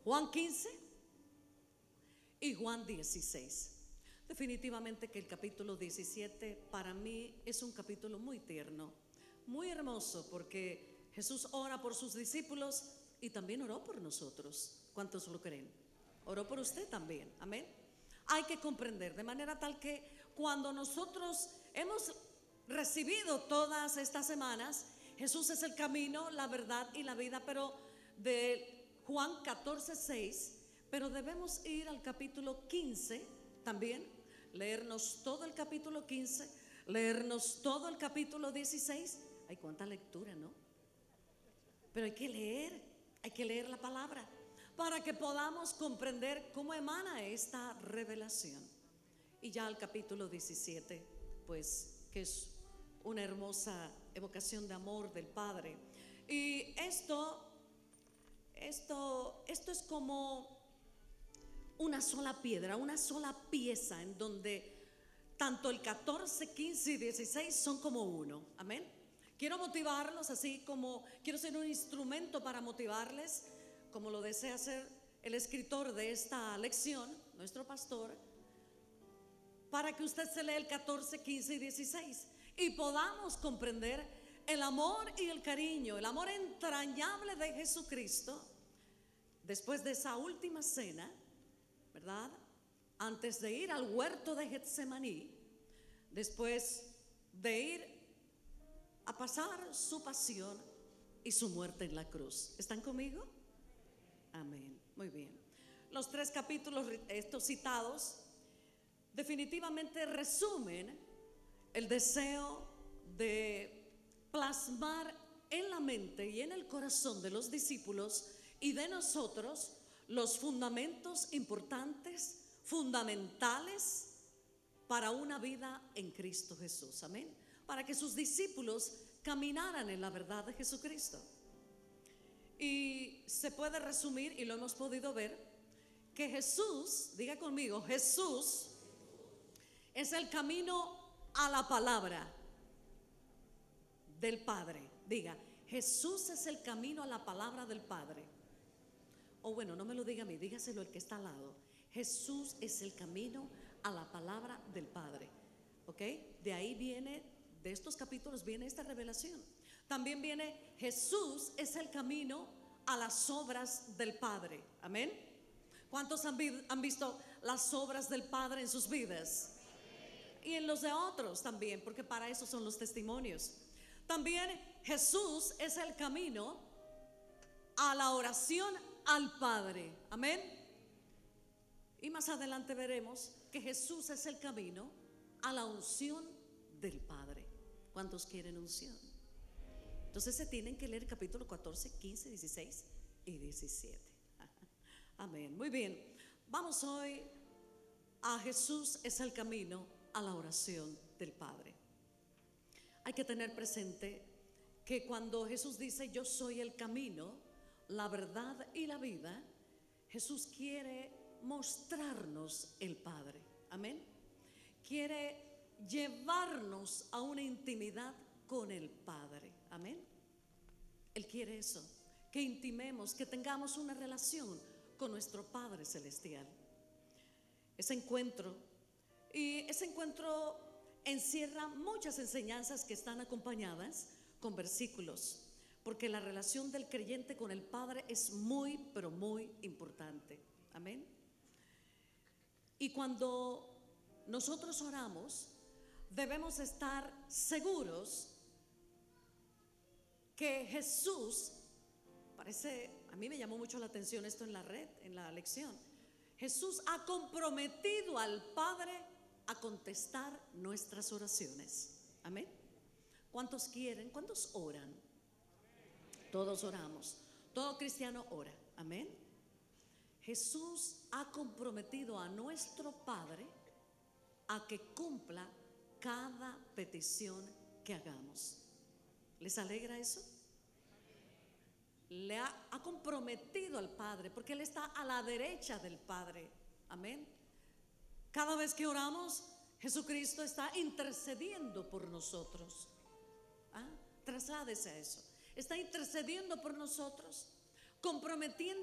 Juan 15 y Juan 16. Definitivamente que el capítulo 17 para mí es un capítulo muy tierno, muy hermoso, porque Jesús ora por sus discípulos y también oró por nosotros. ¿Cuántos lo creen? Oró por usted también, amén. Hay que comprender de manera tal que cuando nosotros hemos recibido todas estas semanas, Jesús es el camino, la verdad y la vida, pero de Juan 14:6, pero debemos ir al capítulo 15 también, leernos todo el capítulo 15, leernos todo el capítulo 16. Hay cuánta lectura, ¿no? Pero hay que leer la palabra para que podamos comprender cómo emana esta revelación. Y ya al capítulo 17, pues que es una hermosa evocación de amor del Padre. Y esto es como una sola piedra, una sola pieza en donde tanto el 14, 15 y 16 son como uno. Amén. Quiero motivarlos, así como quiero ser un instrumento para motivarles, como lo desea hacer el escritor de esta lección, nuestro pastor, para que usted se lea el 14, 15 y 16 y podamos comprender el amor y el cariño, el amor entrañable de Jesucristo después de esa última cena, ¿verdad? Antes de ir al huerto de Getsemaní, después de ir a pasar su pasión y su muerte en la cruz. ¿Están conmigo? Amén. Muy bien. Los 3 capítulos estos citados definitivamente resumen el deseo de plasmar en la mente y en el corazón de los discípulos y de nosotros los fundamentos importantes, fundamentales para una vida en Cristo Jesús. Amén. Para que sus discípulos caminaran en la verdad de Jesucristo. Y se puede resumir, y lo hemos podido ver, que Jesús, diga conmigo, Jesús es el camino a la palabra del Padre. Diga, Jesús es el camino a la palabra del Padre. O bueno, no me lo diga a mí, dígaselo al que está al lado. Jesús es el camino a la palabra del Padre. ¿Ok? De ahí viene, de estos capítulos viene esta revelación. También viene, Jesús es el camino a las obras del Padre. Amén. ¿Cuántos han visto las obras del Padre en sus vidas? Y en los de otros también, porque para eso son los testimonios. También Jesús es el camino a la oración al Padre. Amén. Y más adelante veremos que Jesús es el camino a la unción del Padre. ¿Cuántos quieren unción? Entonces se tienen que leer capítulo 14, 15, 16 y 17. Amén. Muy bien. Vamos hoy a Jesús es el camino a la oración del Padre. Hay que tener presente que cuando Jesús dice yo soy el camino, la verdad y la vida, Jesús quiere mostrarnos el Padre. Amén. Quiere llevarnos a una intimidad con el Padre. Amén. Él quiere eso, que intimemos, que tengamos una relación con nuestro Padre Celestial. Ese encuentro encierra muchas enseñanzas que están acompañadas con versículos, porque la relación del creyente con el Padre es muy, pero muy importante. Amén. Y cuando nosotros oramos, debemos estar seguros que Jesús, a mí me llamó mucho la atención esto en la red, en la lección. Jesús ha comprometido al Padre a contestar nuestras oraciones. Amén. ¿Cuántos quieren? ¿Cuántos oran? Todos oramos. Todo cristiano ora. Amén. Jesús ha comprometido a nuestro Padre a que cumpla cada petición que hagamos. ¿Les alegra eso? Le ha comprometido al Padre, porque Él está a la derecha del Padre. Amén. Cada vez que oramos, Jesucristo está intercediendo por nosotros. Trasládese a eso. Está intercediendo por nosotros, comprometiendo